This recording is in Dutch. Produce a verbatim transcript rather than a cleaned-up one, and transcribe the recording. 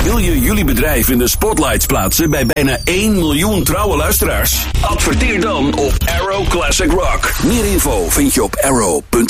Wil je jullie bedrijf in de spotlights plaatsen bij bijna één miljoen trouwe luisteraars? Adverteer dan op Arrow Classic Rock. Meer info vind je op arrow punt n l.